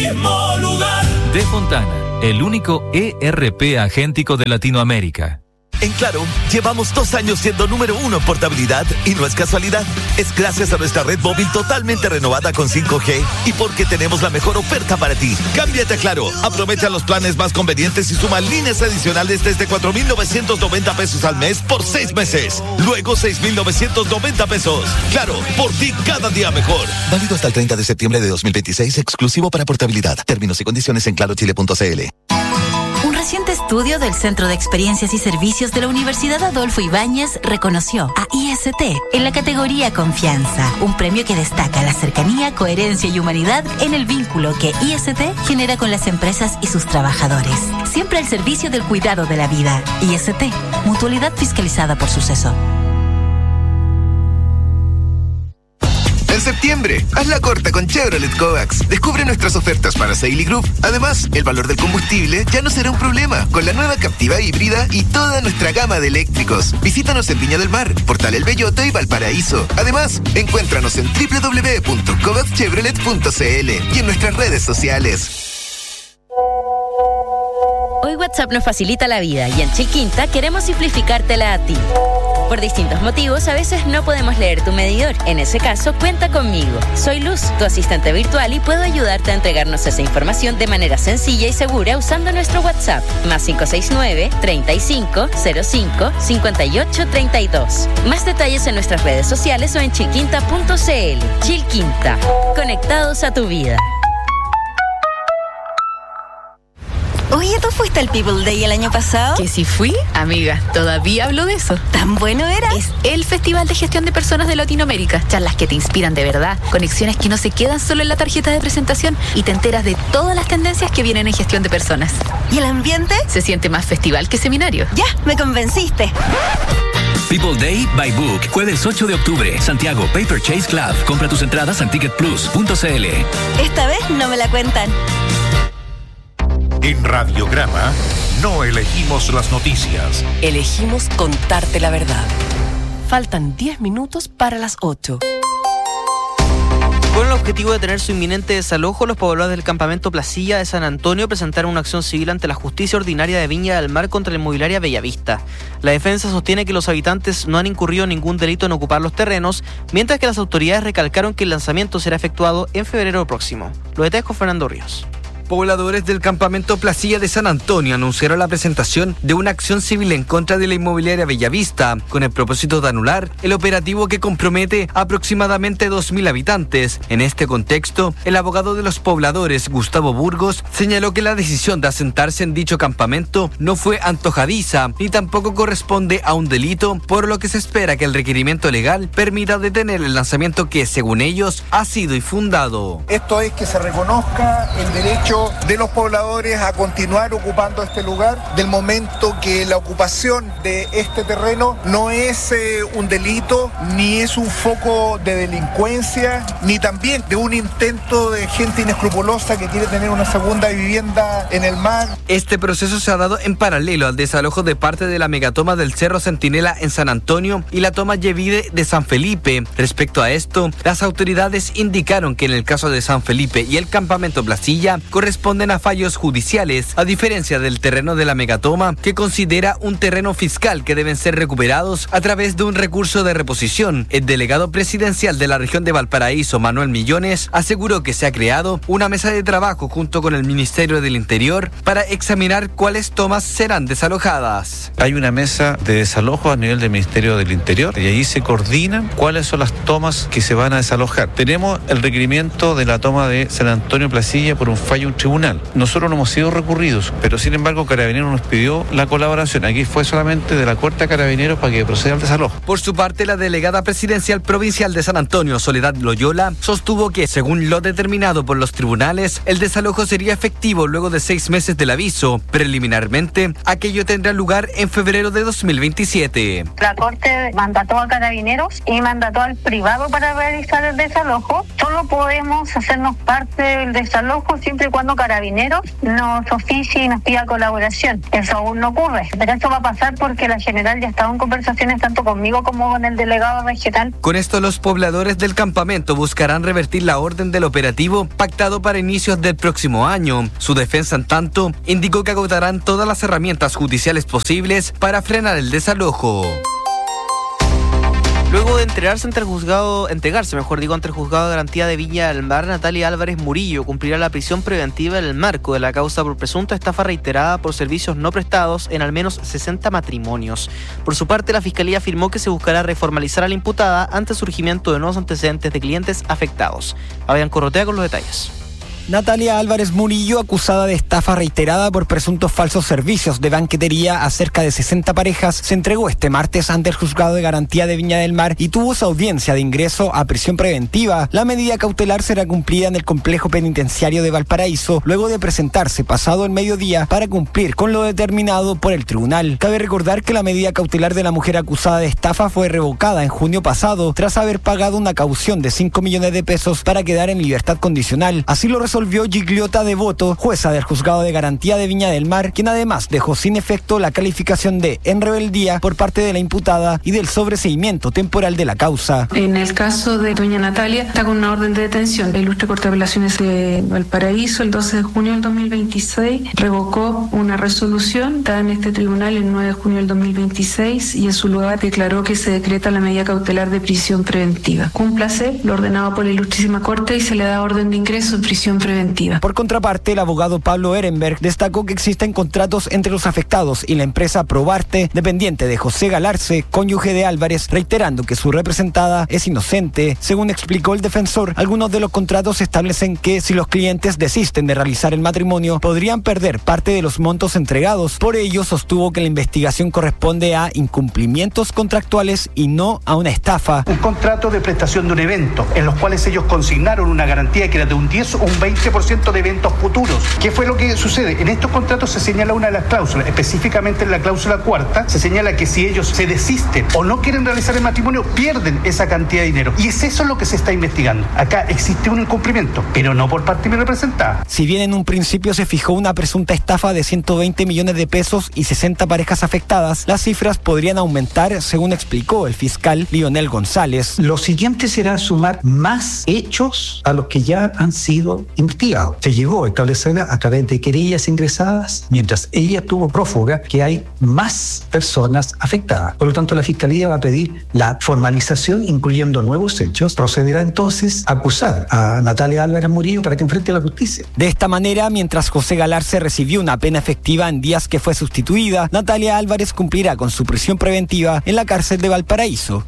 mismo lugar. De Fontana, el único ERP agéntico de Latinoamérica. En Claro, llevamos 2 años siendo número 1 en portabilidad y no es casualidad. Es gracias a nuestra red móvil totalmente renovada con 5G y porque tenemos la mejor oferta para ti. Cámbiate a Claro, aprovecha los planes más convenientes y suma líneas adicionales desde 4,990 pesos al mes por 6 meses. Luego 6,990 pesos. Claro, por ti cada día mejor. Válido hasta el 30 de septiembre de 2026, exclusivo para portabilidad. Términos y condiciones en clarochile.cl. Un reciente estudio del Centro de Experiencias y Servicios de la Universidad Adolfo Ibáñez reconoció a IST en la categoría Confianza, un premio que destaca la cercanía, coherencia y humanidad en el vínculo que IST genera con las empresas y sus trabajadores. Siempre al servicio del cuidado de la vida. IST, mutualidad fiscalizada por Suceso. En septiembre, haz la corta con Chevrolet Kovacs. Descubre nuestras ofertas para Sail y Group. Además, el valor del combustible ya no será un problema con la nueva Captiva híbrida y toda nuestra gama de eléctricos. Visítanos en Viña del Mar, Portal El Belloto y Valparaíso. Además, encuéntranos en www.kovacschevrolet.cl y en nuestras redes sociales. Hoy WhatsApp nos facilita la vida y en Chilquinta queremos simplificártela a ti. Por distintos motivos, a veces no podemos leer tu medidor. En ese caso, cuenta conmigo. Soy Luz, tu asistente virtual, y puedo ayudarte a entregarnos esa información de manera sencilla y segura usando nuestro WhatsApp. Más 569-3505-5832. Más detalles en nuestras redes sociales o en chilquinta.cl. Chilquinta. Conectados a tu vida. Oye, ¿tú fuiste al People Day el año pasado? ¿Que si fui? Amiga, todavía hablo de eso. ¿Tan bueno era? Es el Festival de Gestión de Personas de Latinoamérica. Charlas que te inspiran de verdad, conexiones que no se quedan solo en la tarjeta de presentación y te enteras de todas las tendencias que vienen en gestión de personas. ¿Y el ambiente? Se siente más festival que seminario. Ya, me convenciste. People Day by Book, jueves 8 de octubre, Santiago, Paper Chase Club. Compra tus entradas en ticketplus.cl. Esta vez no me la cuentan. En Radiograma no elegimos las noticias. Elegimos contarte la verdad. Faltan 10 minutos para las 8. Con el objetivo de detener su inminente desalojo, los pobladores del campamento Placilla de San Antonio presentaron una acción civil ante la Justicia Ordinaria de Viña del Mar contra la inmobiliaria Bellavista. La defensa sostiene que los habitantes no han incurrido en ningún delito en ocupar los terrenos, mientras que las autoridades recalcaron que el lanzamiento será efectuado en febrero próximo. Lo detalles con Fernando Ríos. Pobladores del campamento Placilla de San Antonio anunciaron la presentación de una acción civil en contra de la inmobiliaria Bellavista, con el propósito de anular el operativo que compromete a aproximadamente 2.000 habitantes. En este contexto, el abogado de los pobladores, Gustavo Burgos, señaló que la decisión de asentarse en dicho campamento no fue antojadiza ni tampoco corresponde a un delito, por lo que se espera que el requerimiento legal permita detener el lanzamiento que, según ellos, ha sido infundado. Esto es que se reconozca el derecho de los pobladores a continuar ocupando este lugar, del momento que la ocupación de este terreno no es un delito, ni es un foco de delincuencia, ni también de un intento de gente inescrupulosa que quiere tener una segunda vivienda en el mar. Este proceso se ha dado en paralelo al desalojo de parte de la megatoma del Cerro Centinela en San Antonio y la toma Yevide de San Felipe. Respecto a esto, las autoridades indicaron que en el caso de San Felipe y el campamento Placilla corresponden a fallos judiciales, a diferencia del terreno de la megatoma, que considera un terreno fiscal que deben ser recuperados a través de un recurso de reposición. El delegado presidencial de la región de Valparaíso, Manuel Millones, aseguró que se ha creado una mesa de trabajo junto con el Ministerio del Interior para examinar cuáles tomas serán desalojadas. Hay una mesa de desalojo a nivel del Ministerio del Interior y ahí se coordinan cuáles son las tomas que se van a desalojar. Tenemos el requerimiento de la toma de San Antonio Placilla por un fallo en un tribunal. Nosotros no hemos sido recurridos, pero sin embargo Carabineros nos pidió la colaboración. Aquí fue solamente de la Corte de Carabineros para que proceda al desalojo. Por su parte, la delegada presidencial provincial de San Antonio, Soledad Loyola, sostuvo que, según lo determinado por los tribunales, el desalojo sería efectivo luego de 6 meses del aviso. Preliminarmente, aquello tendrá lugar en febrero de 2027. La Corte mandató a Carabineros y mandató al privado para realizar el desalojo. Solo podemos hacernos parte del desalojo siempre y cuando turno Carabineros nos oficie y nos pida colaboración. Eso aún no ocurre, pero eso va a pasar porque la general ya estaba en conversaciones tanto conmigo como con el delegado regional. Con esto, los pobladores del campamento buscarán revertir la orden del operativo pactado para inicios del próximo año. Su defensa, en tanto, indicó que agotarán todas las herramientas judiciales posibles para frenar el desalojo. Luego de entregarse ante el juzgado de garantía de Viña del Mar, Natalia Álvarez Murillo cumplirá la prisión preventiva en el marco de la causa por presunta estafa reiterada por servicios no prestados en al menos 60 matrimonios. Por su parte, la Fiscalía afirmó que se buscará reformalizar a la imputada ante el surgimiento de nuevos antecedentes de clientes afectados. Fabián Corrotea con los detalles. Natalia Álvarez Murillo, acusada de estafa reiterada por presuntos falsos servicios de banquetería a cerca de 60 parejas, se entregó este martes ante el juzgado de garantía de Viña del Mar y tuvo su audiencia de ingreso a prisión preventiva. La medida cautelar será cumplida en el complejo penitenciario de Valparaíso, luego de presentarse pasado el mediodía para cumplir con lo determinado por el tribunal. Cabe recordar que la medida cautelar de la mujer acusada de estafa fue revocada en junio pasado, tras haber pagado una caución de 5 millones de pesos para quedar en libertad condicional. Así lo resolvió Gigliota Devoto, jueza del juzgado de garantía de Viña del Mar, quien además dejó sin efecto la calificación de en rebeldía por parte de la imputada y del sobreseimiento temporal de la causa. En el caso de doña Natalia, está con una orden de detención. La Ilustre Corte de Apelaciones de Valparaíso, el 12 de junio del 2026, revocó una resolución dada en este tribunal el 9 de junio del 2026 y en su lugar declaró que se decreta la medida cautelar de prisión preventiva. Cúmplase lo ordenado por la Ilustrísima Corte y se le da orden de ingreso en prisión preventiva. Por contraparte, el abogado Pablo Ehrenberg destacó que existen contratos entre los afectados y la empresa Probarte, dependiente de José Galarce, cónyuge de Álvarez, reiterando que su representada es inocente. Según explicó el defensor, algunos de los contratos establecen que si los clientes desisten de realizar el matrimonio, podrían perder parte de los montos entregados. Por ello, sostuvo que la investigación corresponde a incumplimientos contractuales y no a una estafa. Un contrato de prestación de un evento, en los cuales ellos consignaron una garantía que era de un 10 o un 20% de eventos futuros. ¿Qué fue lo que sucede? En estos contratos se señala una de las cláusulas, específicamente en la cláusula cuarta, se señala que si ellos se desisten o no quieren realizar el matrimonio, pierden esa cantidad de dinero. Y es eso lo que se está investigando. Acá existe un incumplimiento, pero no por parte de mi representada. Si bien en un principio se fijó una presunta estafa de 120 millones de pesos y 60 parejas afectadas, las cifras podrían aumentar, según explicó el fiscal Lionel González. Lo siguiente será sumar más hechos a los que ya han sido investigados. Se llegó a establecer a través de querellas ingresadas, mientras ella estuvo prófuga, que hay más personas afectadas. Por lo tanto, la Fiscalía va a pedir la formalización, incluyendo nuevos hechos. Procederá entonces a acusar a Natalia Álvarez Murillo para que enfrente a la justicia. De esta manera, mientras José Galarce recibió una pena efectiva en días que fue sustituida, Natalia Álvarez cumplirá con su prisión preventiva en la cárcel de Valparaíso.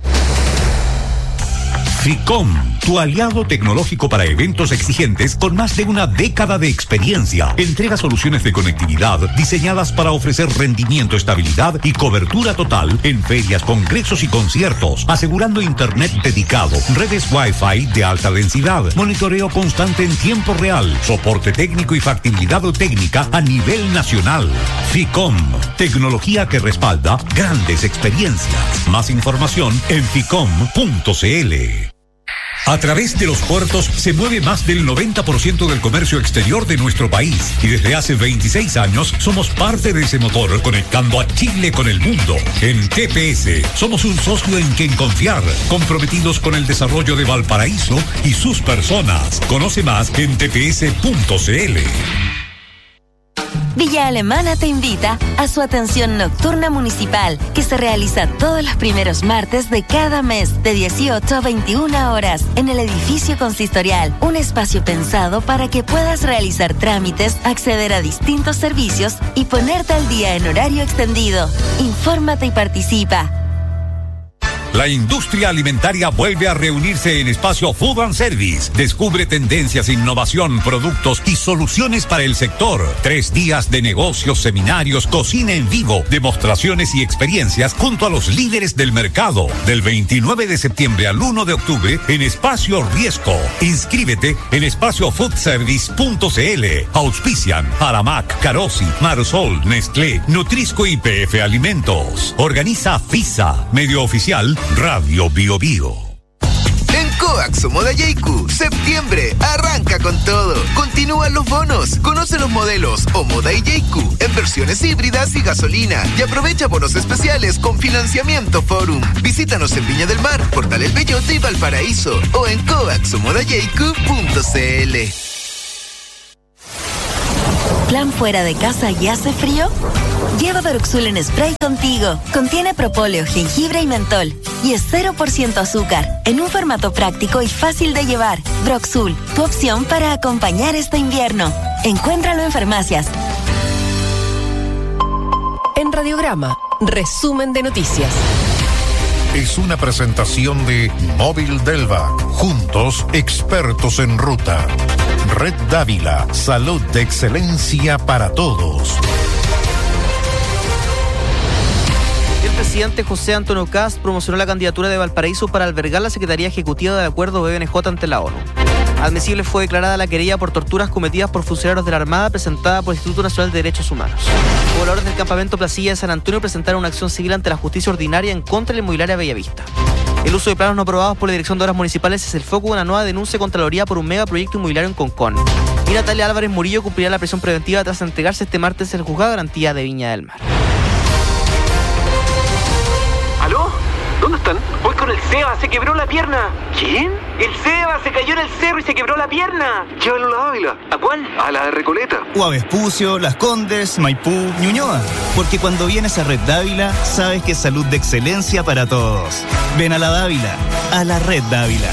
FICOM, tu aliado tecnológico para eventos exigentes con más de una década de experiencia. Entrega soluciones de conectividad diseñadas para ofrecer rendimiento, estabilidad y cobertura total en ferias, congresos y conciertos, asegurando internet dedicado, redes Wi-Fi de alta densidad, monitoreo constante en tiempo real, soporte técnico y factibilidad técnica a nivel nacional. FICOM, tecnología que respalda grandes experiencias. Más información en ficom.cl. A través de los puertos se mueve más del 90% del comercio exterior de nuestro país y desde hace 26 años somos parte de ese motor conectando a Chile con el mundo. En TPS somos un socio en quien confiar, comprometidos con el desarrollo de Valparaíso y sus personas. Conoce más en tps.cl. Villa Alemana te invita a su atención nocturna municipal, que se realiza todos los primeros martes de cada mes, de 18 a 21 horas, en el edificio consistorial. Un espacio pensado para que puedas realizar trámites, acceder a distintos servicios y ponerte al día en horario extendido. Infórmate y participa. La industria alimentaria vuelve a reunirse en Espacio Food and Service. Descubre tendencias, innovación, productos y soluciones para el sector. 3 días de negocios, seminarios, cocina en vivo, demostraciones y experiencias junto a los líderes del mercado. Del 29 de septiembre al 1 de octubre en Espacio Riesco. Inscríbete en espaciofoodservice.cl. Auspician Aramac, Carosi, Marsol, Nestlé, Nutrisco y PF Alimentos. Organiza FISA, medio oficial Radio Bio Bio. En Coax o Moda Yeiku, septiembre arranca con todo. Continúan los bonos. Conoce los modelos o Moda y Yeiku en versiones híbridas y gasolina. Y aprovecha bonos especiales con financiamiento Forum. Visítanos en Viña del Mar, Portal El Bellote y Valparaíso. O en coaxomodayeiku.cl. ¿Plan fuera de casa y hace frío? Lleva Broxul en spray contigo. Contiene propóleo, jengibre y mentol. Y es 0% azúcar, en un formato práctico y fácil de llevar. Broxul, tu opción para acompañar este invierno. Encuéntralo en farmacias. En Radiograma, resumen de noticias. Es una presentación de Móvil Delvac. Juntos, expertos en ruta. Red Dávila, salud de excelencia para todos. El presidente José Antonio Kast promocionó la candidatura de Valparaíso para albergar la Secretaría Ejecutiva del Acuerdo BNJ ante la ONU. Admisible fue declarada la querella por torturas cometidas por funcionarios de la Armada presentada por el Instituto Nacional de Derechos Humanos. Pobladores del campamento Placilla de San Antonio presentaron una acción civil ante la justicia ordinaria en contra de la inmobiliaria Bellavista. El uso de planos no aprobados por la Dirección de Obras Municipales es el foco de una nueva denuncia contra la Contraloría por un megaproyecto inmobiliario en Concón. Y Natalia Álvarez Murillo cumplirá la prisión preventiva tras entregarse este martes el juzgado de garantía de Viña del Mar. ¿Aló? ¿Dónde están? Voy con el Seba, se quebró la pierna. ¿Quién? El Seba se cayó en el cerro y se quebró la pierna. Llévalo a la Dávila. ¿A cuál? A la de Recoleta. O a Vespucio, Las Condes, Maipú, Ñuñoa. Porque cuando vienes a Red Dávila, sabes que es salud de excelencia para todos. Ven a la Dávila, a la Red Dávila.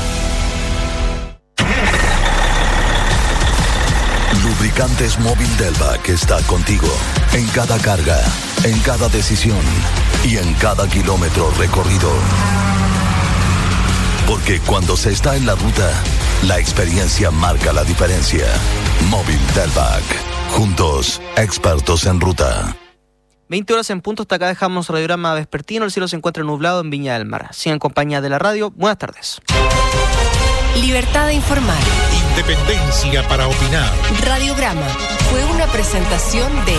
Lubricantes Móvil Delvac está contigo en cada carga, en cada decisión y en cada kilómetro recorrido. Porque cuando se está en la ruta, la experiencia marca la diferencia. Móvil Delvac. Juntos, expertos en ruta. 20 horas en punto, hasta acá dejamos Radiograma vespertino. El cielo se encuentra nublado en Viña del Mar. Sigan en compañía de la radio. Buenas tardes. Libertad de informar. Independencia para opinar. Radiograma fue una presentación de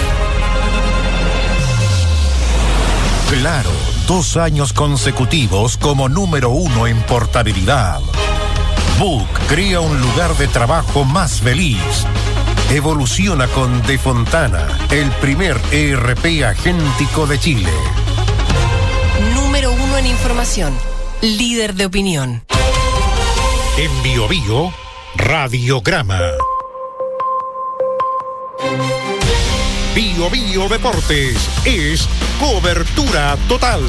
Claro, 2 años consecutivos como número 1 en portabilidad. Book crea un lugar de trabajo más feliz. Evoluciona con De Fontana, el primer ERP agéntico de Chile. Número 1 en información. Líder de opinión. En Bio Bio, Radiograma. Bio Bio Deportes es cobertura total.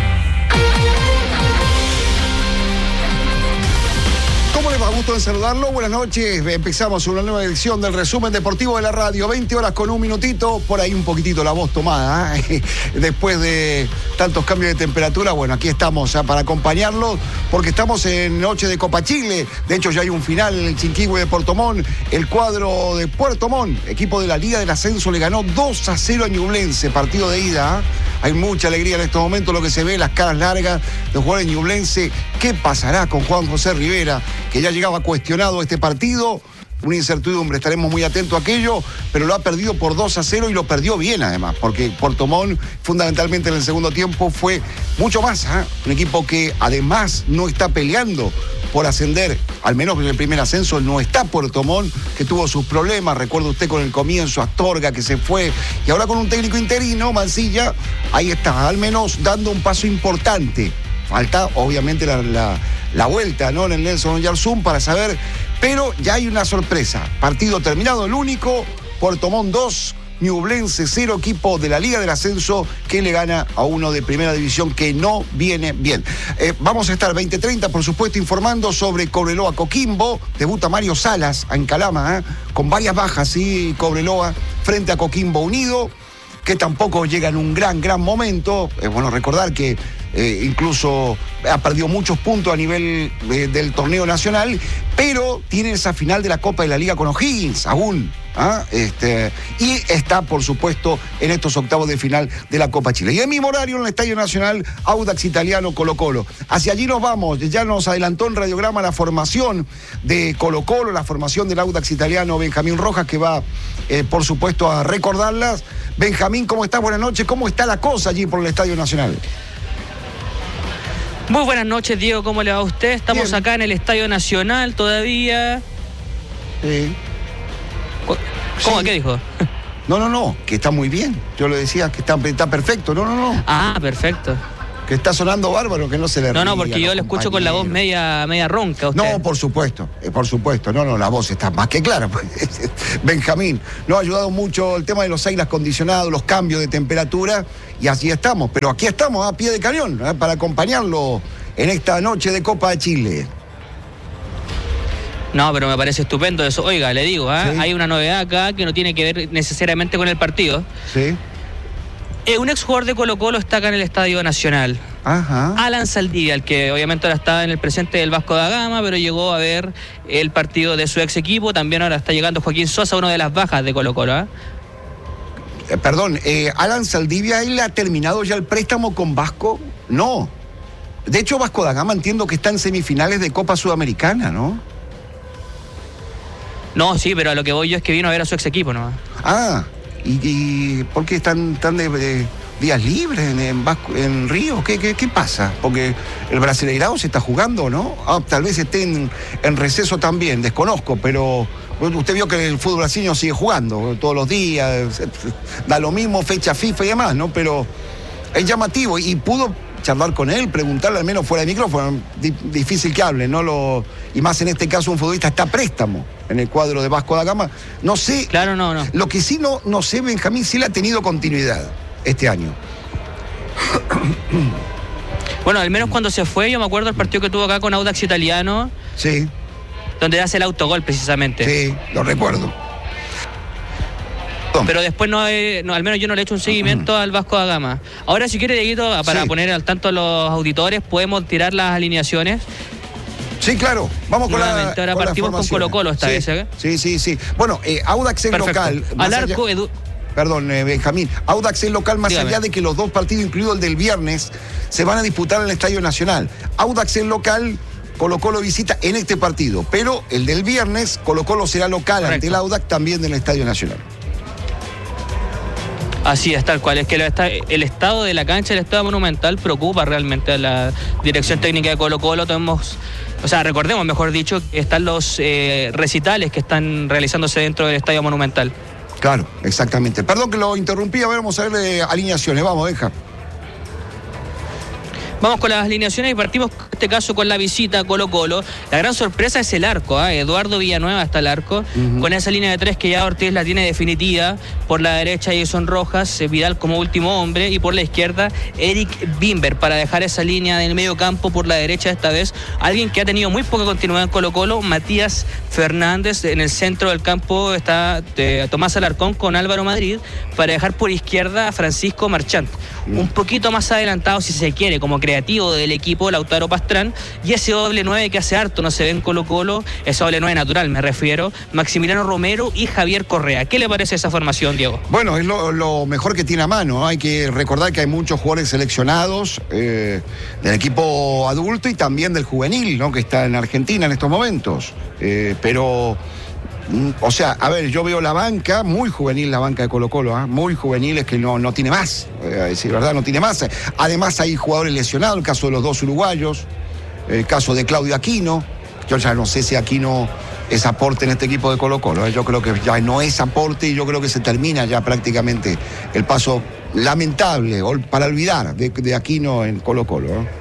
¿Cómo les va? Gusto en saludarlo. Buenas noches. Empezamos una nueva edición del resumen deportivo de la radio. 20 horas con un minutito. Por ahí un poquitito la voz tomada. Después de tantos cambios de temperatura, bueno, aquí estamos para acompañarlos porque estamos en noche de Copa Chile. De hecho, ya hay un final en el Chinquihue de Puerto Montt. El cuadro de Puerto Montt, equipo de la Liga del Ascenso, le ganó 2-0 a Ñublense. Partido de ida. Hay mucha alegría en estos momentos, lo que se ve, las caras largas de los jugadores ñublense. ¿Qué pasará con Juan José Rivera, que ya llegaba cuestionado este partido? Una incertidumbre, estaremos muy atentos a aquello, pero lo ha perdido por 2-0 y lo perdió bien además, porque Puerto Montt fundamentalmente en el segundo tiempo fue mucho más, un equipo que además no está peleando por ascender, al menos en el primer ascenso no está Puerto Montt, que tuvo sus problemas, recuerda usted con el comienzo, Astorga que se fue, y ahora con un técnico interino, Mancilla, ahí está, al menos dando un paso importante. Falta obviamente la vuelta, ¿no?, en el Nelson Oyarzún para saber, pero ya hay una sorpresa. Partido terminado, el único, Puerto Montt 2, Ñublense 0, equipo de la Liga del Ascenso que le gana a uno de Primera División que no viene bien. Vamos a estar 20:30, por supuesto, informando sobre Cobreloa Coquimbo. Debuta Mario Salas en Calama, con varias bajas, sí, Cobreloa frente a Coquimbo Unido, que tampoco llega en un gran momento. Es bueno recordar que incluso ha perdido muchos puntos a nivel del torneo nacional, pero tiene esa final de la Copa de la Liga con O'Higgins aún. Y está, por supuesto, en estos octavos de final de la Copa Chile. Y en mismo horario, en el Estadio Nacional, Audax Italiano Colo-Colo. Hacia allí nos vamos. Ya nos adelantó en Radiograma la formación de Colo-Colo, la formación del Audax Italiano Benjamín Rojas, que va, por supuesto, a recordarlas. Benjamín, ¿cómo estás? Buenas noches. ¿Cómo está la cosa allí por el Estadio Nacional? Muy buenas noches, Diego, ¿cómo le va a usted? Estamos Bien. acá en el Estadio Nacional todavía. Sí. ¿Cómo? Sí. ¿Qué dijo? No, que está muy bien. Yo le decía que está perfecto. No. Ah, perfecto. Que está sonando bárbaro, que no se le ría. No, porque yo lo escucho con la voz media ronca a usted. No, por supuesto. No, la voz está más que clara. Benjamín, nos ha ayudado mucho el tema de los aires acondicionados, los cambios de temperatura, y así estamos. Pero aquí estamos a pie de cañón, para acompañarlo en esta noche de Copa de Chile. No, pero me parece estupendo eso. Oiga, le digo, Sí. hay una novedad acá que no tiene que ver necesariamente con el partido. Sí. Un exjugador de Colo-Colo está acá en el Estadio Nacional. Ajá. Alan Saldivia, el que obviamente ahora está en el presente del Vasco da Gama, pero llegó a ver el partido de su ex equipo. También ahora está llegando Joaquín Sosa, una de las bajas de Colo-Colo. Perdón, Alan Saldivia, ¿él ha terminado ya el préstamo con Vasco? No. De hecho, Vasco da Gama entiendo que está en semifinales de Copa Sudamericana, ¿no? No, sí, pero a lo que voy yo es que vino a ver a su ex equipo, ¿no? Ah, ¿y por qué están de días libres en Río? ¿Qué pasa? Porque el Brasileirao se está jugando, ¿no? Tal vez esté en receso también, desconozco, pero usted vio que el fútbol brasileño sigue jugando todos los días, da lo mismo, fecha FIFA y demás, ¿no? Pero es llamativo y pudo charlar con él, preguntarle al menos fuera de micrófono, difícil que hable, ¿no? Y más en este caso un futbolista está a préstamo en el cuadro de Vasco da Gama. No sé. Claro, no. Lo que sí no sé, Benjamín, si él ha tenido continuidad este año. Bueno, al menos cuando se fue, yo me acuerdo del partido que tuvo acá con Audax Italiano. Sí. Donde hace el autogol, precisamente. Sí, lo recuerdo. Pero después al menos yo no le he hecho un seguimiento al Vasco da Gama. Ahora, si quiere, Dieguito, para poner al tanto a los auditores, podemos tirar las alineaciones. Sí, claro. Vamos con la. Ahora partimos con Colo-Colo esta vez, ¿eh? Sí. Bueno, Audax es local. Al arco, Perdón, Benjamín. Audax es local, más Dígame. allá de que los dos partidos, incluido el del viernes, se van a disputar en el Estadio Nacional. Audax es local, Colo-Colo visita en este partido. Pero el del viernes, Colo-Colo será local ante el Audax también en el Estadio Nacional. Así es, tal cual. Es que el estado de la cancha, el estado monumental, preocupa realmente a la dirección técnica de Colo-Colo. Recordemos, mejor dicho, que están los recitales que están realizándose dentro del estadio monumental. Claro, exactamente. Perdón que lo interrumpí, a ver, vamos a ver alineaciones. Vamos, deja. Vamos con las alineaciones y partimos en este caso con la visita a Colo-Colo. La gran sorpresa es el arco, Eduardo Villanueva está el arco, con esa línea de tres que ya Ortiz la tiene definitiva. Por la derecha Jason Rojas, Vidal como último hombre, y por la izquierda Eric Bimber, para dejar esa línea del medio campo por la derecha esta vez. Alguien que ha tenido muy poca continuidad en Colo-Colo, Matías Fernández. En el centro del campo está Tomás Alarcón con Álvaro Madrid, para dejar por izquierda a Francisco Marchant. Un poquito más adelantado, si se quiere, como creativo del equipo, Lautaro Pastrán, y ese doble 9 que hace harto no se ve en Colo-Colo, ese doble 9 natural me refiero, Maximiliano Romero y Javier Correa. ¿Qué le parece esa formación, Diego? Bueno, es lo mejor que tiene a mano, ¿no? Hay que recordar que hay muchos jugadores seleccionados del equipo adulto y también del juvenil, ¿no? Que está en Argentina en estos momentos. Pero, o sea, a ver, yo veo la banca, muy juvenil la banca de Colo-Colo, muy juvenil, es que no tiene más, a decir verdad, no tiene más. Además hay jugadores lesionados, el caso de los dos uruguayos, el caso de Claudio Aquino. Yo ya no sé si Aquino es aporte en este equipo de Colo-Colo, yo creo que ya no es aporte y yo creo que se termina ya prácticamente el paso lamentable para olvidar de Aquino en Colo-Colo,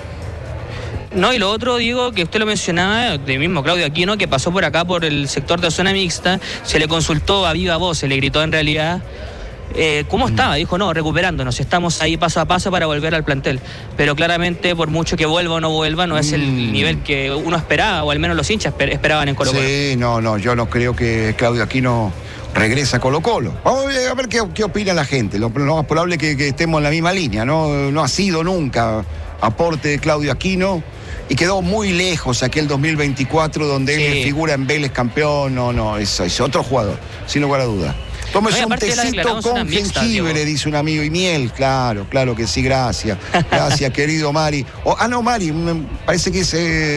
No, y lo otro, Diego, que usted lo mencionaba, de mismo Claudio Aquino, que pasó por acá por el sector de zona mixta, se le consultó a viva voz, se le gritó en realidad cómo estaba. Dijo, no, recuperándonos, estamos ahí paso a paso para volver al plantel. Pero claramente, por mucho que vuelva o no vuelva, no es el nivel que uno esperaba, o al menos los hinchas esperaban en Colo-Colo. Sí, no, yo no creo que Claudio Aquino regresa a Colo-Colo. Vamos a ver qué opina la gente. Lo más probable es que estemos en la misma línea, no ha sido nunca aporte de Claudio Aquino. Y quedó muy lejos aquel 2024 donde él figura en Vélez campeón. No, es otro jugador, sin lugar a duda. Tómese un tecito con jengibre, dice un amigo, y miel. Claro que sí, gracias. Gracias, querido Mari. Mari, parece que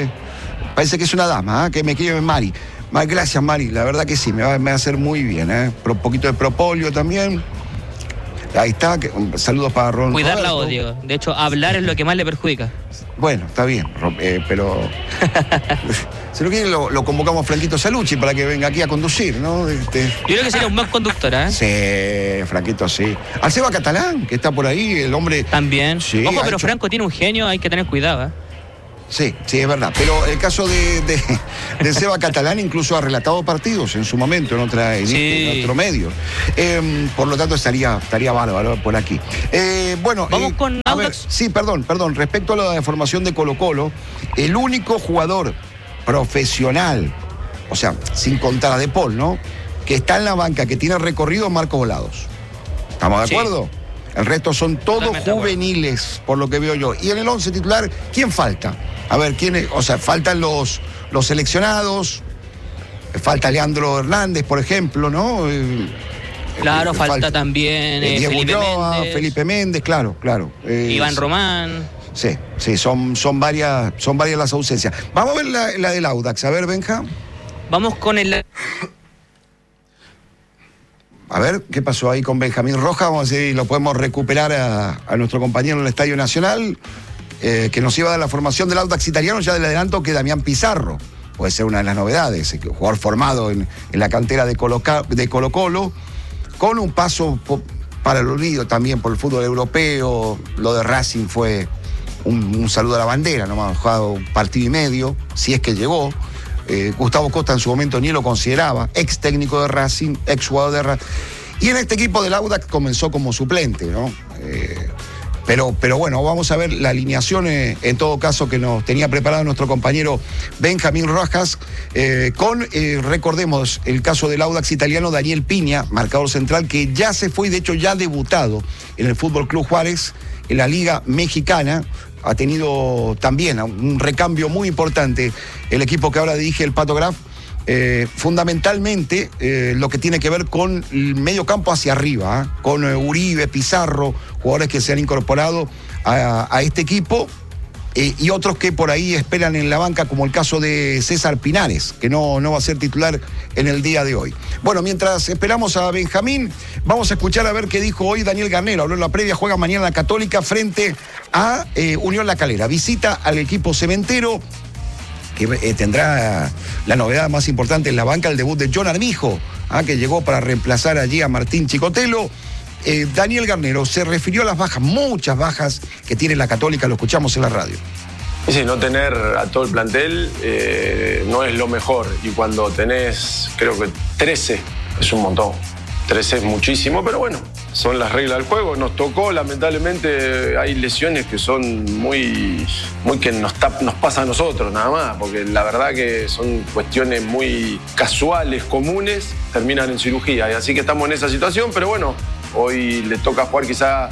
es una dama, que me quiere Mari. Gracias, Mari, la verdad que sí, me va a hacer muy bien. Un poquito de propóleo también. Ahí está, saludos para Ron. Cuidar la Roberto. voz, Diego. De hecho, hablar es lo que más le perjudica. Bueno, está bien, pero si no quiere lo convocamos a Franquito Salucci para que venga aquí a conducir, ¿no? Yo creo que sería un buen conductor, ¿eh? Sí, Franquito, sí. Al Seba Catalán, que está por ahí, el hombre... También. Sí, Ojo, ha pero hecho- Franco tiene un genio, hay que tener cuidado, ¿eh? Sí, es verdad. Pero el caso de Seba Catalán incluso ha relatado partidos en su momento en otro medio. Por lo tanto, estaría bárbaro por aquí. Vamos con a ver, sí, perdón. Respecto a la formación de Colo-Colo, el único jugador profesional, o sea, sin contar a De Paul, ¿no?, que está en la banca, que tiene recorrido, es Marcos Volados. ¿Estamos de acuerdo? El resto son todos juveniles, por lo que veo yo. Y en el 11 titular, ¿quién falta? A ver, faltan los seleccionados, falta Leandro Hernández, por ejemplo, ¿no? Claro, falta también Diego Felipe Ulloa, Méndez, Felipe Méndez, claro. Iván Román. Sí, son varias las ausencias. Vamos a ver la del Audax. A ver, Benja. Vamos con el... A ver, ¿qué pasó ahí con Benjamín Rojas? Vamos a ver si lo podemos recuperar a nuestro compañero en el Estadio Nacional, que nos iba a dar la formación del Audax italiano. Ya le adelanto que Damián Pizarro puede ser una de las novedades, jugador formado en la cantera de Colo-Colo, con un paso para el olvido también por el fútbol europeo. Lo de Racing fue un saludo a la bandera, no me ha jugado un partido y medio, si es que llegó. Gustavo Costa en su momento ni lo consideraba, ex técnico de Racing, ex jugador de Racing. Y en este equipo del Audax comenzó como suplente, ¿no? Pero bueno, vamos a ver la alineación en todo caso que nos tenía preparado nuestro compañero Benjamín Rojas, recordemos, el caso del Audax italiano, Daniel Piña, marcador central, que ya se fue y de hecho ya ha debutado en el Fútbol Club Juárez, en la Liga Mexicana. Ha tenido también un recambio muy importante el equipo que ahora dirige el Pato Graf, fundamentalmente lo que tiene que ver con el medio campo hacia arriba, con Uribe, Pizarro, jugadores que se han incorporado a este equipo, y otros que por ahí esperan en la banca, como el caso de César Pinares, que no va a ser titular en el día de hoy. Bueno, mientras esperamos a Benjamín, vamos a escuchar a ver qué dijo hoy Daniel Garnero. Habló en la previa, juega mañana la Católica frente a Unión La Calera. Visita al equipo cementero, que tendrá la novedad más importante en la banca, el debut de John Armijo, que llegó para reemplazar allí a Martín Chicotelo. Daniel Garnero se refirió a las bajas, muchas bajas que tiene la Católica, lo escuchamos en la radio. Sí, no tener a todo el plantel no es lo mejor, y cuando tenés, creo que 13 es un montón. 13 es muchísimo, pero bueno, son las reglas del juego. Nos tocó, lamentablemente, hay lesiones que son muy que nos pasa a nosotros nada más, porque la verdad que son cuestiones muy casuales, comunes, terminan en cirugía. Y así que estamos en esa situación, pero bueno, hoy le toca jugar quizá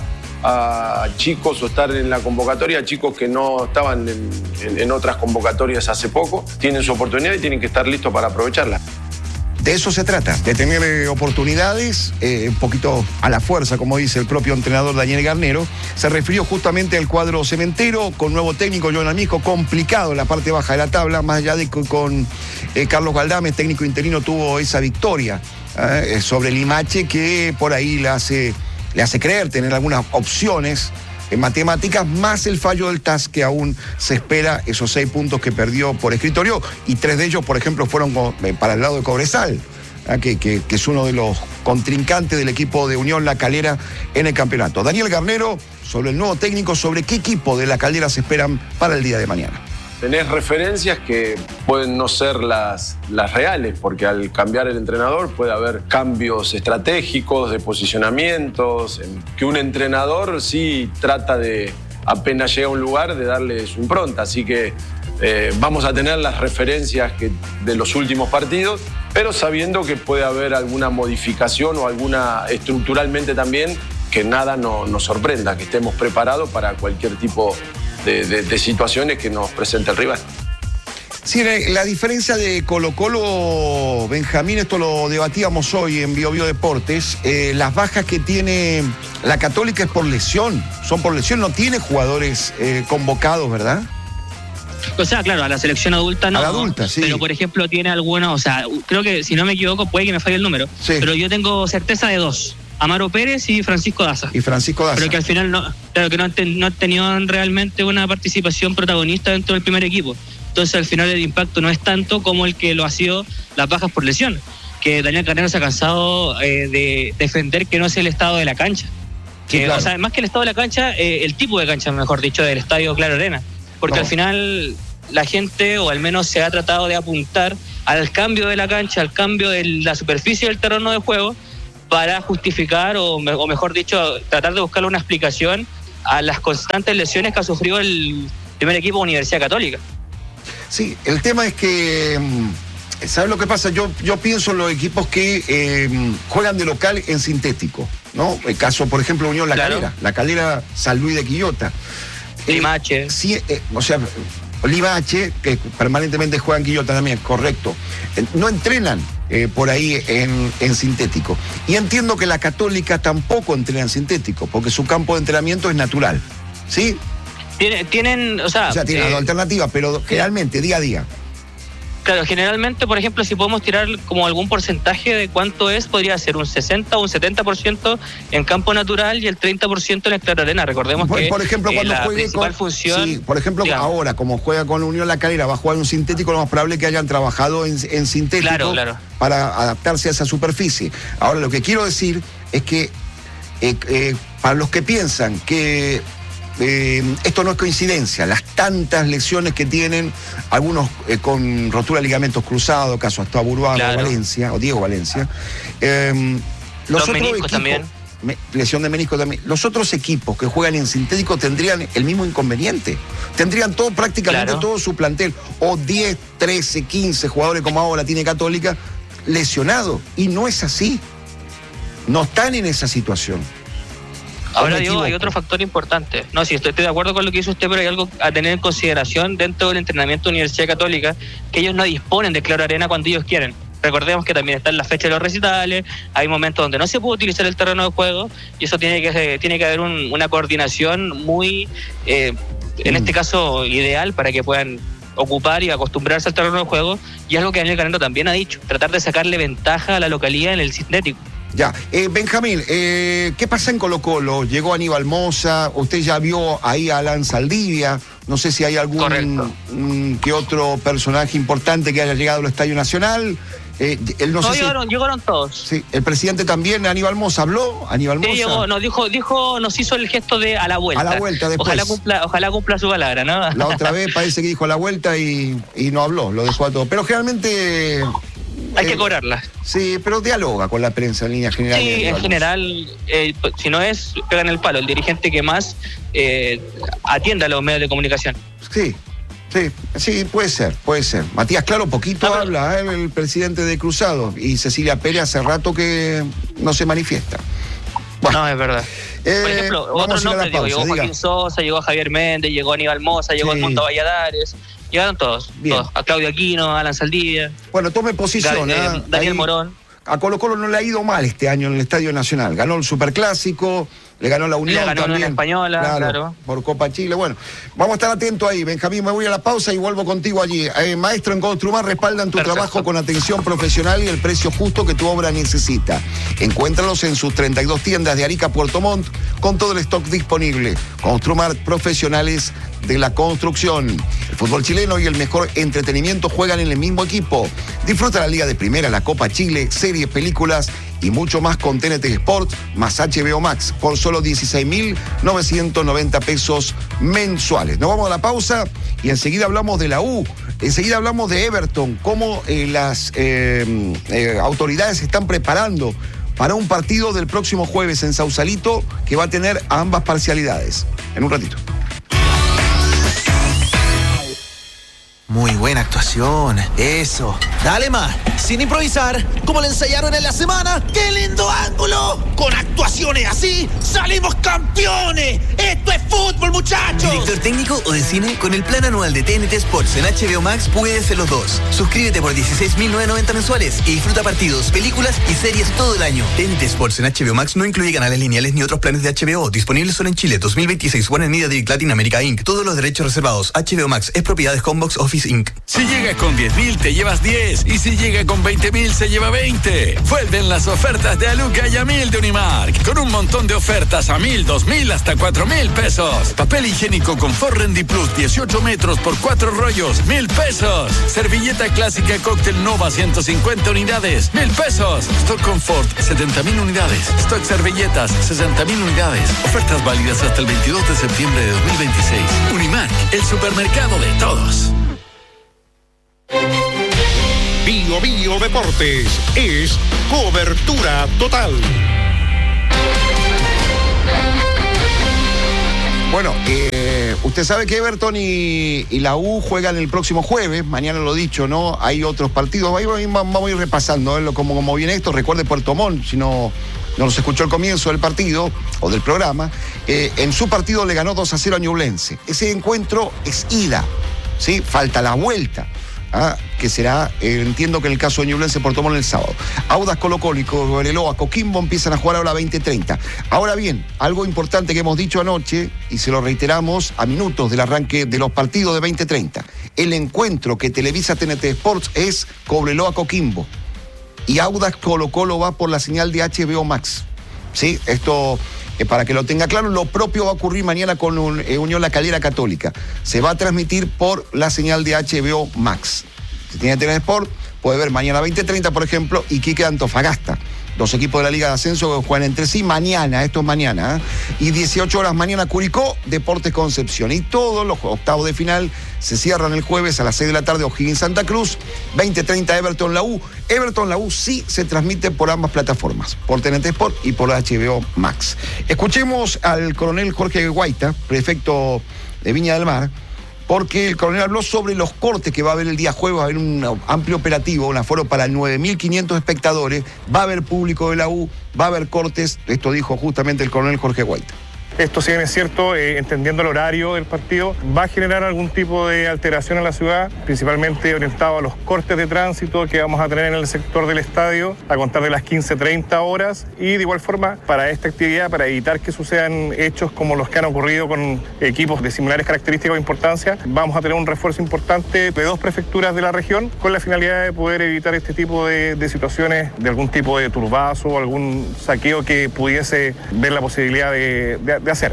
a chicos o estar en la convocatoria, chicos que no estaban en otras convocatorias hace poco, tienen su oportunidad y tienen que estar listos para aprovecharla. De eso se trata, de tener oportunidades, un poquito a la fuerza, como dice el propio entrenador Daniel Garnero. Se refirió justamente al cuadro cementero, con nuevo técnico, John Armijo, complicado en la parte baja de la tabla, más allá de que con Carlos Galdames, técnico interino, tuvo esa victoria sobre Limache, que por ahí le hace creer tener algunas opciones en matemáticas, más el fallo del TAS, que aún se espera esos 6 puntos que perdió por escritorio, y 3 de ellos, por ejemplo, fueron para el lado de Cobresal, que es uno de los contrincantes del equipo de Unión La Calera en el campeonato. Daniel Garnero, sobre el nuevo técnico, sobre qué equipo de La Calera se esperan para el día de mañana. Tenés referencias que pueden no ser las reales, porque al cambiar el entrenador puede haber cambios estratégicos, de posicionamientos, que un entrenador sí trata de, apenas llega a un lugar, de darle su impronta. Así que vamos a tener las referencias de los últimos partidos, pero sabiendo que puede haber alguna modificación o alguna estructuralmente también, que nada nos sorprenda, que estemos preparados para cualquier tipo de situaciones que nos presenta el rival. Sí, la diferencia de Colo-Colo, Benjamín, esto lo debatíamos hoy en Bio Deportes, las bajas que tiene la Católica es por lesión, son por lesión, no tiene jugadores convocados, ¿verdad? O sea, claro, a la selección adulta no. A la adulta, sí. Pero, por ejemplo, tiene algunos, o sea, creo que, si no me equivoco, puede que me falle el número, sí, pero yo tengo certeza de 2. Amaro Pérez y Francisco Daza. Pero que al final no han tenido realmente una participación protagonista dentro del primer equipo. Entonces al final el impacto no es tanto como el que lo ha sido las bajas por lesión, que Daniel Carneiro se ha cansado de defender que no es el estado de la cancha. Sí, claro. O sea, más que el estado de la cancha, el tipo de cancha, mejor dicho, del estadio Claro Arena. Porque al final la gente, o al menos se ha tratado de apuntar al cambio de la cancha, al cambio de la superficie del terreno de juego, para justificar, o mejor dicho, tratar de buscarle una explicación a las constantes lesiones que ha sufrido el primer equipo de Universidad Católica. Sí, el tema es que, ¿sabes lo que pasa? Yo pienso en los equipos que juegan de local en sintético, ¿no? El caso, por ejemplo, Unión La Calera, San Luis de Quillota. Limache. Sí, Limache, que permanentemente juegan Quillota también, correcto. No entrenan por ahí en sintético. Y entiendo que la Católica tampoco entrena en sintético, porque su campo de entrenamiento es natural, ¿sí? Tienen tienen alternativas, pero generalmente, día a día. Claro, generalmente, por ejemplo, si podemos tirar como algún porcentaje de cuánto es, podría ser un 60 o un 70% en campo natural y el 30% en el Claro Arena. Recordemos que por ejemplo, cuando la juegue principal función... Sí, por ejemplo, ahora, como juega con Unión La Calera, va a jugar un sintético, lo más probable es que hayan trabajado en sintético para adaptarse a esa superficie. Ahora, lo que quiero decir es que para los que piensan que esto no es coincidencia, las tantas lesiones que tienen, algunos con rotura de ligamentos cruzados, caso hasta Burbaga o Diego Valencia, los otros equipos también. Lesión de menisco también. Los otros equipos que juegan en sintético tendrían el mismo inconveniente. Tendrían prácticamente todo su plantel, o 10, 13, 15 jugadores como ahora tiene Católica, lesionados. Y no es así. No están en esa situación. Ahora, Diego, hay otro factor importante. No, sí, estoy de acuerdo con lo que dice usted, pero hay algo a tener en consideración dentro del entrenamiento de Universidad Católica, que ellos no disponen de Claro Arena cuando ellos quieren. Recordemos que también están las fechas de los recitales, hay momentos donde no se puede utilizar el terreno de juego, y eso tiene que haber una coordinación muy, en este caso, ideal para que puedan ocupar y acostumbrarse al terreno de juego, y algo que Daniel Carneiro también ha dicho, tratar de sacarle ventaja a la localidad en el sintético. Ya, Benjamín, ¿qué pasa en Colo-Colo? Llegó Aníbal Mosa, usted ya vio ahí a Alan Saldivia, no sé si hay algún que otro personaje importante que haya llegado al Estadio Nacional. Llegaron todos. Sí, el presidente también, Aníbal Mosa, habló. Aníbal Mosa. Sí, llegó, nos hizo el gesto de a la vuelta. A la vuelta después. Ojalá cumpla su palabra, ¿no? La otra vez parece que dijo a la vuelta y no habló, lo dejó a todo. Pero generalmente... Hay que cobrarla. Sí, pero dialoga con la prensa en línea general. Sí, en general, si no es, pegan el palo, el dirigente que más atienda a los medios de comunicación. Sí, puede ser. Matías Claro poquito habla, el presidente de Cruzado, y Cecilia Pérez hace rato que no se manifiesta. Bueno, no, es verdad. Por ejemplo, otros nombres, llegó Joaquín Sosa, llegó Javier Méndez, llegó Aníbal Mosa, llegó Edmundo Valladares. Llegaron todos, a Claudio Aquino, a Alan Saldivia. Bueno, tome posición. Daniel Morón. A Colo-Colo no le ha ido mal este año en el Estadio Nacional. Ganó el Superclásico, le ganó la Unión también. La Española, claro. Por Copa Chile. Bueno, vamos a estar atentos ahí. Benjamín, me voy a la pausa y vuelvo contigo allí. Maestro, en Construmar respaldan tu trabajo con atención profesional y el precio justo que tu obra necesita. Encuéntralos en sus 32 tiendas de Arica, Puerto Montt, con todo el stock disponible. Construmar, profesionales de la construcción. El fútbol chileno y el mejor entretenimiento juegan en el mismo equipo. Disfruta la Liga de Primera, la Copa Chile, series, películas y mucho más con TNT Sports más HBO Max por solo 16.990 pesos mensuales. Nos vamos a la pausa y enseguida hablamos de la U. Enseguida hablamos de Everton, cómo las autoridades se están preparando para un partido del próximo jueves en Sausalito que va a tener ambas parcialidades. En un ratito. Muy buena actuación, eso. Dale más, sin improvisar, como le ensayaron en la semana. ¡Qué lindo ángulo! Con actuación campeones. Así salimos campeones. Esto es fútbol, muchachos. ¿Director técnico o de cine? Con el plan anual de TNT Sports en HBO Max puedes ser los dos. Suscríbete por 16.990 mensuales y disfruta partidos, películas y series todo el año. TNT Sports en HBO Max no incluye canales lineales ni otros planes de HBO. Disponibles solo en Chile. 2026. Warner Media Direct Latin America Inc. Todos los derechos reservados. HBO Max es propiedad de Homebox Office Inc. Si llegas con 10.000 te llevas 10 y si llega con 20.000 se lleva 20. Vuelven las ofertas de Aluca y a 1.000 de Unimark con un montón de ofertas a 1.000, 2.000 hasta 4.000 pesos. Papel higiénico Confort Rendi Plus 18 metros por 4 rollos, 1.000 pesos. Servilleta clásica Cóctel Nova 150 unidades, 1.000 pesos. Stock Confort 70.000 unidades. Stock servilletas 60.000 unidades. Ofertas válidas hasta el 22 de septiembre de 2026. Unimark, el supermercado de todos. Bio Bio Deportes es cobertura total. Bueno, usted sabe que Everton y la U juegan el próximo jueves, mañana lo dicho, ¿no? Hay otros partidos, ahí vamos a ir repasando, ¿eh? como viene esto. Recuerde Puerto Montt, si no nos escuchó el comienzo del partido o del programa, en su partido le ganó 2-0 a Ñublense. Ese encuentro es ida, ¿sí? Falta la vuelta. Que será, entiendo que en el caso de Ñublense, Puerto Montt el sábado. Audax, Colo-Colo y Cobreloa, Coquimbo empiezan a jugar ahora a 20:30. Ahora bien, algo importante que hemos dicho anoche, y se lo reiteramos a minutos del arranque de los partidos de 20:30. El encuentro que televisa TNT Sports es Cobreloa-Coquimbo. Y Audax, Colo-Colo va por la señal de HBO Max. ¿Sí? Esto... para que lo tenga claro, lo propio va a ocurrir mañana con Unión La Calera Católica. Se va a transmitir por la señal de HBO Max. Si tiene TNT Sport, puede ver mañana 20:30, por ejemplo, Iquique Antofagasta. Dos equipos de la Liga de Ascenso que juegan entre sí mañana, esto es mañana, y 18 horas mañana Curicó, Deportes Concepción. Y todos los octavos de final se cierran el jueves a las 6 de la tarde, O'Higgins Santa Cruz, 20:30 Everton La U. Everton La U sí se transmite por ambas plataformas, por TNT Sport y por HBO Max. Escuchemos al coronel Jorge Guaita, prefecto de Viña del Mar, porque el coronel habló sobre los cortes que va a haber el día jueves. Va a haber un amplio operativo, un aforo para 9.500 espectadores, va a haber público de la U, va a haber cortes. Esto dijo justamente el coronel Jorge Guaita. Esto, si bien es cierto, entendiendo el horario del partido, va a generar algún tipo de alteración en la ciudad, principalmente orientado a los cortes de tránsito que vamos a tener en el sector del estadio a contar de las 15:30 horas, y de igual forma para esta actividad, para evitar que sucedan hechos como los que han ocurrido con equipos de similares características o importancia, vamos a tener un refuerzo importante de 2 prefecturas de la región con la finalidad de poder evitar este tipo de situaciones, de algún tipo de turbazo o algún saqueo que pudiese ver la posibilidad de hacer.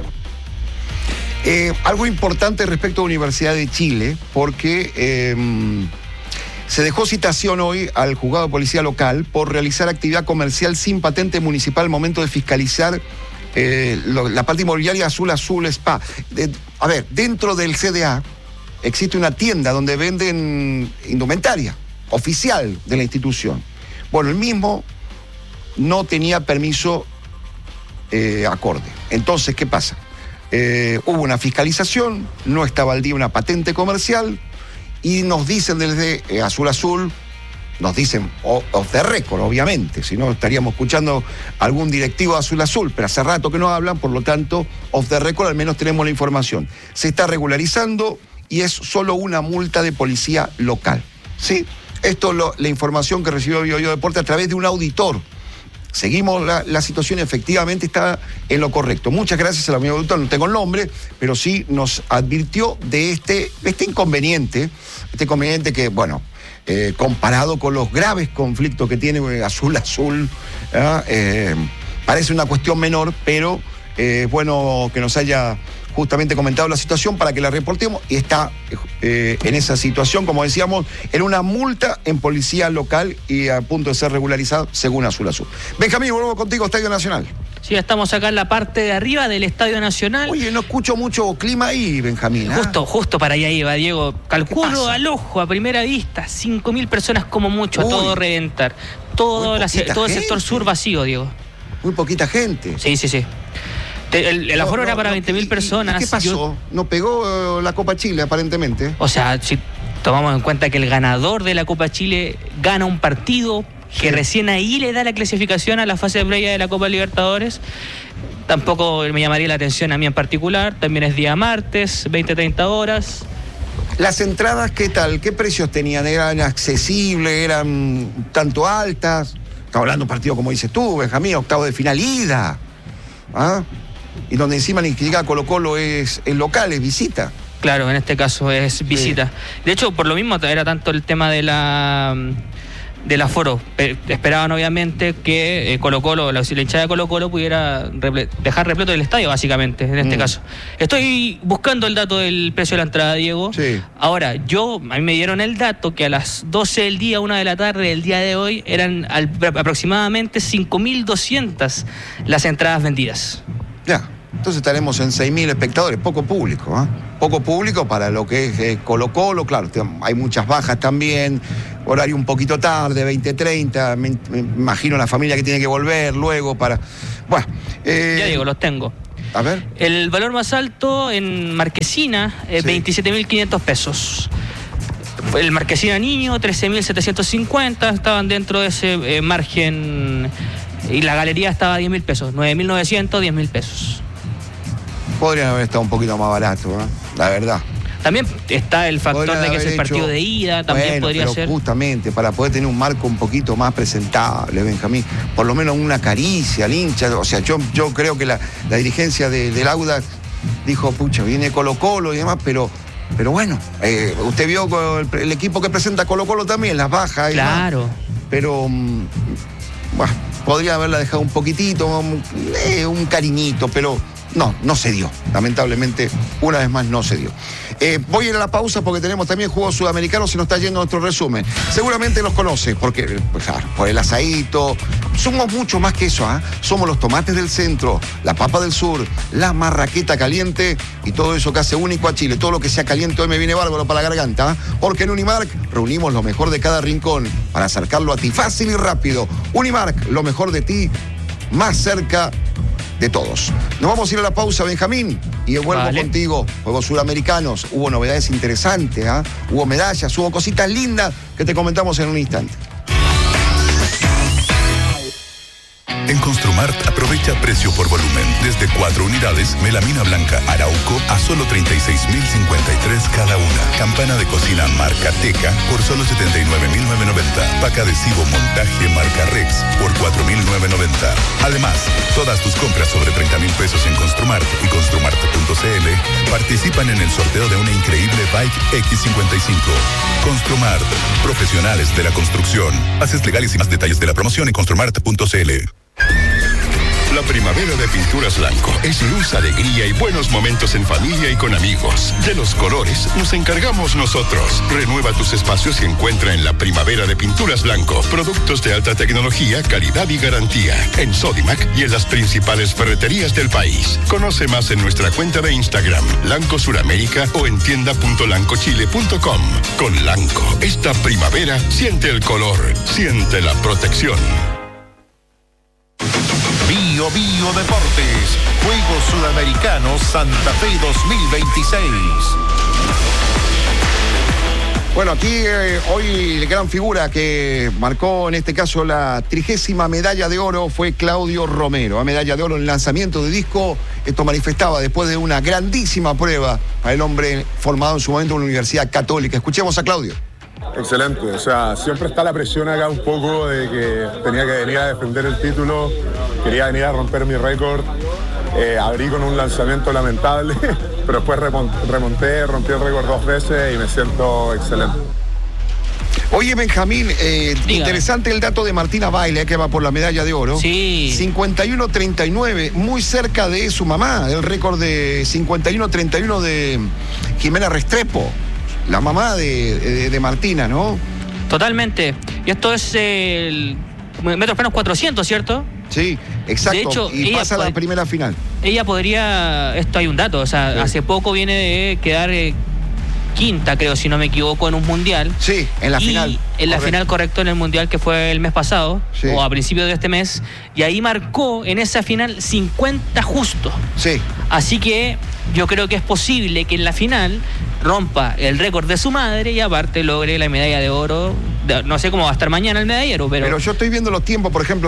Algo importante respecto a Universidad de Chile, porque se dejó citación hoy al juzgado de policía local por realizar actividad comercial sin patente municipal al momento de fiscalizar la parte inmobiliaria Azul Spa. Dentro del CDA existe una tienda donde venden indumentaria oficial de la institución. Bueno, el mismo no tenía permiso acorde. Entonces, ¿qué pasa? Hubo una fiscalización, no estaba al día una patente comercial, y nos dicen desde Azul, nos dicen off the record, obviamente, si no estaríamos escuchando algún directivo de Azul, pero hace rato que no hablan, por lo tanto, off the record al menos tenemos la información. Se está regularizando y es solo una multa de policía local. ¿Sí? Esto es la información que recibió Bio Deporte a través de un auditor. Seguimos la situación, efectivamente está en lo correcto. Muchas gracias al amigo auditor, no tengo el nombre, pero sí nos advirtió de este inconveniente que, bueno, comparado con los graves conflictos que tiene Azul, parece una cuestión menor, pero es bueno que nos haya justamente comentado la situación para que la reportemos, y está en esa situación, como decíamos, en una multa en policía local y a punto de ser regularizado según Azul. Benjamín, vuelvo contigo, Estadio Nacional. Sí, estamos acá en la parte de arriba del Estadio Nacional. Oye, no escucho mucho clima ahí, Benjamín. Justo para allá iba, Diego. Calculo al ojo, a primera vista, 5.000 personas como mucho, a todo reventar. Todo el sector sur vacío, Diego. Muy poquita gente. Sí. El aforo era para 20.000 personas. ¿Qué pasó? No pegó la Copa Chile, aparentemente. O sea, si tomamos en cuenta que el ganador de la Copa Chile gana un partido, que recién ahí le da la clasificación a la fase previa de la Copa Libertadores. Tampoco me llamaría la atención a mí en particular. También es día martes, 20-30 horas. Las entradas, ¿qué tal? ¿Qué precios tenían? ¿Eran accesibles? ¿Eran tanto altas? Estamos hablando de un partido, como dices tú, Benjamín, octavo de final ida. ¿Ah? Y donde encima ni que llega Colo-Colo es local, es visita. Claro, en este caso es visita. Sí. De hecho, por lo mismo era tanto el tema del aforo. Esperaban obviamente que Colo-Colo, la hinchada de Colo-Colo pudiera dejar repleto el estadio, básicamente, en este caso. Estoy buscando el dato del precio de la entrada, Diego. Sí. Ahora, a mí me dieron el dato que a las 12 del día, 1 de la tarde del día de hoy, eran aproximadamente 5.200 las entradas vendidas. Ya. Entonces estaremos en 6.000 espectadores, poco público, ¿eh? Poco público para lo que es Colo-Colo, claro, hay muchas bajas también, horario un poquito tarde, 20:30, me imagino la familia que tiene que volver luego para... Bueno. Ya digo, los tengo. A ver. El valor más alto en Marquesina, 27.500 pesos. El Marquesina Niño, 13.750, estaban dentro de ese margen, y la galería estaba a 10.000 pesos, 9.900, 10.000 pesos. Podrían haber estado un poquito más barato, ¿eh? La verdad. También está el factor de que es el partido de ida, también podría ser. Justamente, para poder tener un marco un poquito más presentable, Benjamín, por lo menos una caricia al hincha. O sea, yo creo que la dirigencia del Audax dijo, pucha, viene Colo-Colo y demás, pero bueno, usted vio el equipo que presenta Colo-Colo también, las bajas y claro. Demás, pero bueno, podría haberla dejado un poquitito, un cariñito, pero no se dio. Lamentablemente, una vez más no se dio. Voy a ir a la pausa porque tenemos también juegos sudamericanos, se nos está yendo nuestro resumen. Seguramente los conoce, porque, pues, claro, por el asadito. Somos mucho más que eso, ¿eh? Somos los tomates del centro, la papa del sur, la marraqueta caliente y todo eso que hace único a Chile. Todo lo que sea caliente hoy me viene bárbaro para la garganta, ¿eh? Porque en Unimark reunimos lo mejor de cada rincón para acercarlo a ti fácil y rápido. Unimark, lo mejor de ti, más cerca de todos. Nos vamos a ir a la pausa, Benjamín, y vuelvo contigo. Juegos sudamericanos, hubo novedades interesantes, ¿eh? Hubo medallas, hubo cositas lindas que te comentamos en un instante. En Construmart aprovecha precio por volumen. Desde 4 unidades, melamina blanca Arauco a solo 36.053 cada una. Campana de cocina marca Teca por solo 79.990. Pack adhesivo montaje marca Rex por 4.990. Además, todas tus compras sobre 30.000 pesos en Construmart y Construmart.cl participan en el sorteo de una increíble Bike X55. Construmart, profesionales de la construcción. Bases legales y más detalles de la promoción en Construmart.cl. La primavera de Pinturas Blanco es luz, alegría y buenos momentos en familia y con amigos. De los colores nos encargamos nosotros. Renueva tus espacios y encuentra en la primavera de Pinturas Blanco productos de alta tecnología, calidad y garantía. En Sodimac y en las principales ferreterías del país. Conoce más en nuestra cuenta de Instagram, Lanco Suramérica, o en tienda.lancochile.com. Con Lanco, esta primavera siente el color, siente la protección. Bio Deportes, Juegos Sudamericanos Santa Fe 2026. Bueno, aquí hoy la gran figura que marcó en este caso la 30ª medalla de oro fue Claudio Romero. A medalla de oro en el lanzamiento de disco. Esto manifestaba después de una grandísima prueba para el hombre formado en su momento en una universidad católica. Escuchemos a Claudio. Excelente, o sea, siempre está la presión acá un poco de que tenía que venir a defender el título, quería venir a romper mi récord, abrí con un lanzamiento lamentable, pero después remonté, rompí el récord 2 veces y me siento excelente. Oye, Benjamín, interesante el dato de Martina Baile, que va por la medalla de oro. Sí. 51-39, muy cerca de su mamá, el récord de 51-31 de Jimena Restrepo. La mamá de Martina, ¿no? Totalmente. Y esto es el metros planos 400, ¿cierto? Sí, exacto. De hecho, y pasa a la primera final. Ella podría... Esto hay un dato, o sea, hace poco viene de quedar quinta, creo, si no me equivoco, en un mundial. Sí, en la final. En la final, correcto, en el mundial que fue el mes pasado, o a principios de este mes. Y ahí marcó en esa final 50 justo. Sí. Así que yo creo que es posible que en la final rompa el récord de su madre y aparte logre la medalla de oro no sé cómo va a estar mañana el medallero, pero yo estoy viendo los tiempos, por ejemplo,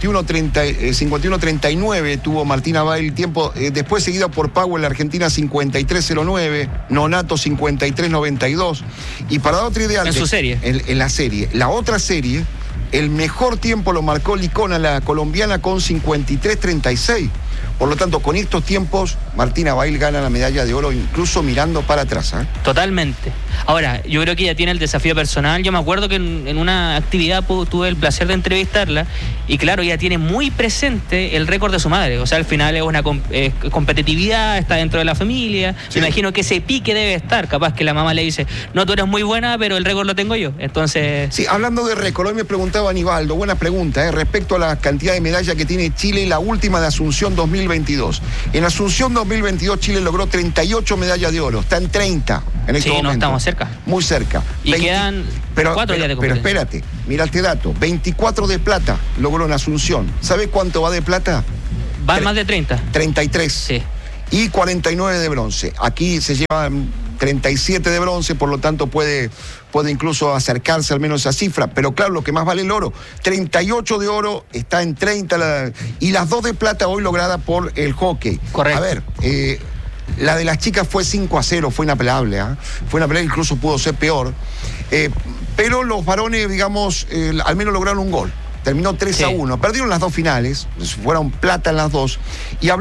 51-39 tuvo Martina Bail tiempo, después seguida por Powell, Argentina 53-09, Nonato 53-92, y para dar otra idea... En su serie. En la serie. La otra serie, el mejor tiempo lo marcó Licona, la colombiana, con 53-36. Por lo tanto, con estos tiempos, Martina Bail gana la medalla de oro, incluso mirando para atrás. Totalmente. Ahora, yo creo que ella tiene el desafío personal. Yo me acuerdo que en una actividad tuve el placer de entrevistarla, y claro, ella tiene muy presente el récord de su madre. O sea, al final es una competitividad, está dentro de la familia. Sí. Me imagino que ese pique debe estar. Capaz que la mamá le dice, no, tú eres muy buena, pero el récord lo tengo yo. Entonces... Sí, hablando de récord, hoy me preguntaba Aníbaldo, buena pregunta, respecto a la cantidad de medallas que tiene Chile, la última de Asunción 2022. En Asunción 2022 Chile logró 38 medallas de oro, está en 30 en este momento. No estamos cerca. Muy cerca. Y quedan 4 días de competencia. Pero espérate, mira este dato, 24 de plata logró en Asunción. ¿Sabes cuánto va de plata? Va más de 30. 33. Sí. Y 49 de bronce. Aquí se llevan 37 de bronce, por lo tanto puede incluso acercarse al menos a esa cifra, pero claro, lo que más vale el oro, 38 de oro, está en 30, y las 2 de plata hoy logradas por el hockey. Correcto. A ver, la de las chicas fue 5-0, fue inapelable, fue inapelable, incluso pudo ser peor, pero los varones, digamos, al menos lograron un gol. Terminó 3-1, perdieron las 2 finales, fueron plata en las 2, y